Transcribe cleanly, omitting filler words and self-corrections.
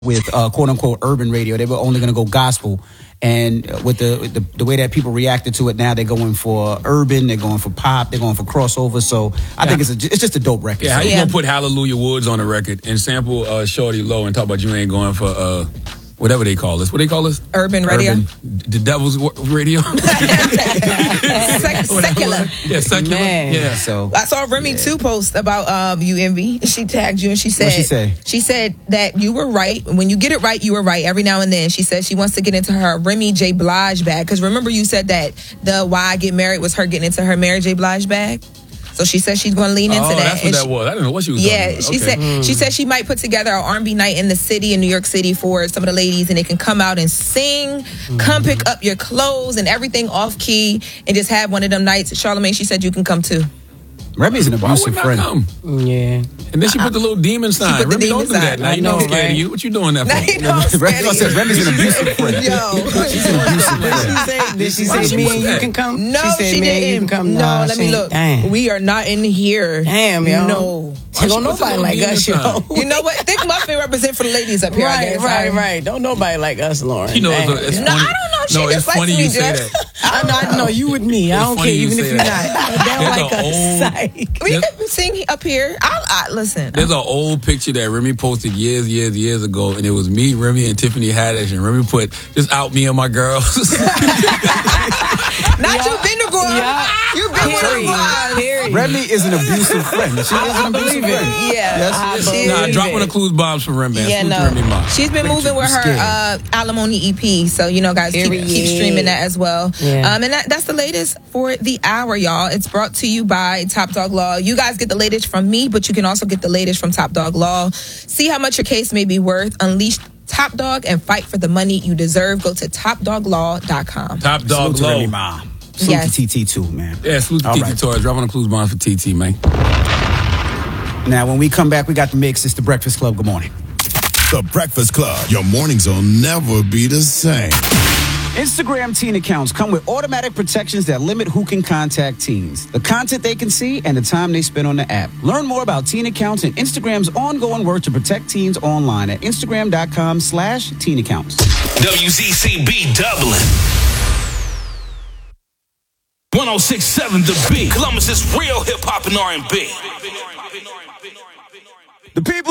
with quote unquote urban radio. They were only going to go gospel. And with the way that people reacted to it now, they're going for urban, they're going for pop, they're going for crossover. So I think it's just a dope record. Yeah, how you gonna put Hallelujah Woods on a record and sample Shorty Low and talk about you ain't going for whatever they call this? What do they call this? Urban radio. The Devil's Radio. Secular. Yeah, secular. Man. Yeah. So I saw Remy too post about you, Envy. She tagged you and she said, What'd she say? She said that you were right. When you get it right, you were right every now and then. She said she wants to get into her Remy J. Blige bag. Because remember you said that the Why I Get Married was her getting into her Mary J. Blige bag? So she said she's going to lean into that. That's what that was. I didn't know what she was talking about. She said she might put together an R&B night in the city, in New York City, for some of the ladies, and they can come out and sing, come pick up your clothes and everything off key, and just have one of them nights. Charlamagne, she said you can come too. Remy's an abusive friend. Yeah. And then she put the little demon sign. Remy, don't do that. Now you know I'm scared of you. What you doing that for? Now you know I'm scared of you. Remy's an abusive friend. She's an abusive friend. Did she say me and you can come? No, she didn't. You can come. No, let me look. Damn. We are not in here. Damn, yo. No. Don't nobody like us, yo. You know what? Thick Muffin represent for the ladies up here. Right. Don't nobody like us, Lauren. You know, it's funny. No, I don't know. She No, just it's likes funny me you say just. that. I know you with me. I don't care, even if you're not. They don't like us. Psych. We can sing up here. I listen. There's an old picture that Remy posted years ago, and it was me, Remy, and Tiffany Haddish, and Remy put, just out me and my girls. Not you been the girl. You've been with her. Remy is an abusive friend. She is an abusive friend. Yeah. Drop one of Clues Bombs from Remy. Yeah, no. She's been moving with her Alimony EP. So, guys, keep streaming that as well. Yeah. And that's the latest for the hour, y'all. It's brought to you by Top Dog Law. You guys get the latest from me, but you can also get the latest from Top Dog Law. See how much your case may be worth. Unleash Top Dog and fight for the money you deserve. Go to topdoglaw.com. Top Dog Law. Remy, mom. Salute to TT too, man. Yeah, salute to TT Torres. Drop on the Clues Bombs for TT, man. Now, when we come back, we got the mix. It's the Breakfast Club. Good morning. The Breakfast Club. Your mornings will never be the same. Instagram teen accounts come with automatic protections that limit who can contact teens, the content they can see, and the time they spend on the app. Learn more about teen accounts and Instagram's ongoing work to protect teens online at Instagram.com/teen accounts. WZCB Dublin. 106.7 The Beat. Columbus is real hip hop and R&B. The people